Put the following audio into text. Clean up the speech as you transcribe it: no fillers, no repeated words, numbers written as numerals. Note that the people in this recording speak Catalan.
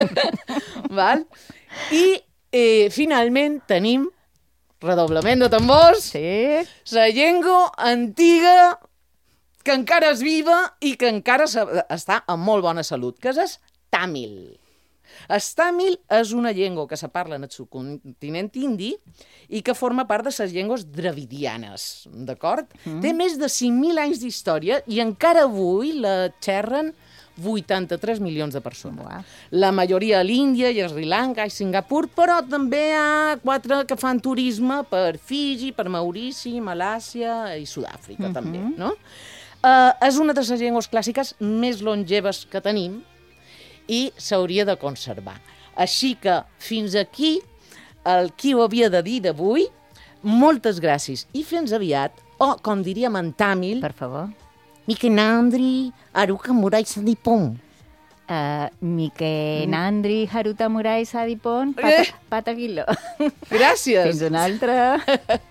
Val? I finalment tenim, redoblament de tambors, Sí. la llengua antiga que encara és viva i que encara està en molt bona salut, que és tàmil. El tàmil és una llengua que se parla en el subcontinent indi i que forma part de les llengües dravidianes, d'acord? Té més de 5.000 anys d'història i encara avui la xerren 83 milions de persones. Uau. La majoria a l'Índia i a Sri Lanka i Singapur, però també hi ha 4 que fan turisme per Fiji, per Maurici, Malàcia i Sud-àfrica, també, no? És una de les llengües clàssiques més longeves que tenim i s'hauria de conservar. Així que, fins aquí, el qui ho havia de dir d'avui. Moltes gràcies i fins aviat, o, com diríem en tàmil, Per favor. Mikenandri Aruka Murai Sadipon. Mike Nandri Haruta Murai Sadipon Patagilo. Gràcies. Fins una altra.